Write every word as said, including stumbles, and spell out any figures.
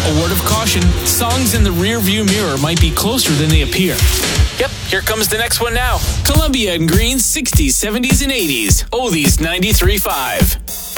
A word of caution, songs in the rear-view mirror might be closer than they appear. Yep, here comes the next one now. Columbia and Green's sixties, seventies, and eighties. Oldies ninety-three point five.